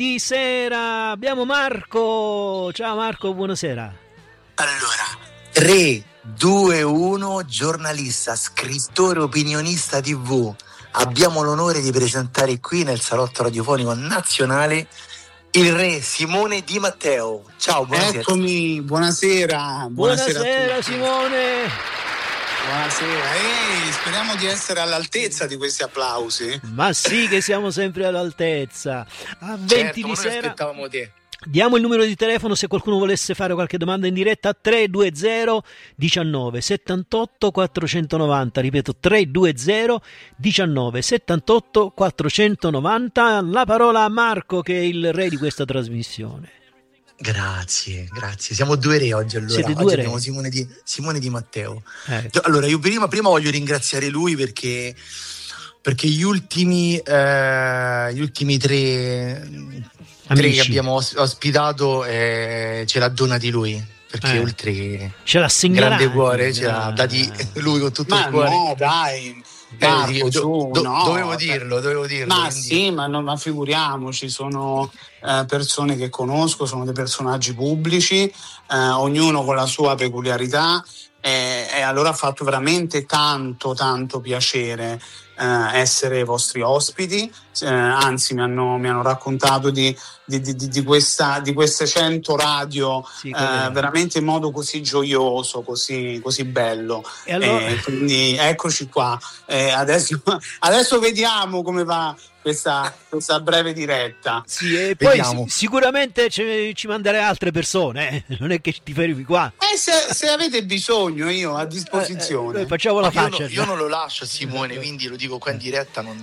Di sera abbiamo Marco. Ciao Marco, buonasera. Allora, 3, 2, 1, giornalista, scrittore, opinionista TV. Abbiamo l'onore di presentare qui nel salotto radiofonico nazionale il re Simone Di Matteo. Ciao, buonasera. Eccomi, buonasera. Buonasera a Simone. Buonasera, speriamo di essere all'altezza di questi applausi. Ma sì che siamo sempre all'altezza. A 20 certo, di sera aspettavamo te. diamo il numero di telefono se qualcuno volesse fare qualche domanda in diretta: 320 19 78 490. Ripeto, 320 19 78 490. La parola a Marco, che è il re di questa trasmissione. Grazie. Siamo due re oggi, allora. Siete due oggi re. abbiamo Simone Di Matteo. Ecco. Allora, io prima voglio ringraziare lui perché gli ultimi tre che abbiamo ospitato ce l'ha donati lui, perché oltre che ce l'ha segnalato, grande cuore ce l'ha dati lui con tutto il cuore. No, dai. Marco, dovevo dirlo. Ma quindi. sì, ma figuriamoci, sono persone che conosco, sono dei personaggi pubblici, ognuno con la sua peculiarità, e allora ha fatto veramente tanto piacere essere vostri ospiti, anzi mi hanno raccontato di queste 100 radio, sì, veramente in modo così gioioso, così bello, e allora... quindi eccoci qua, adesso vediamo come va questa breve diretta. Sì, e poi sicuramente ci manderai altre persone, non è che ti fermi qua. Se avete bisogno, io a disposizione. Noi facciamo la faccia. Io non lo lascio, Simone, quindi lo dico qua in diretta, non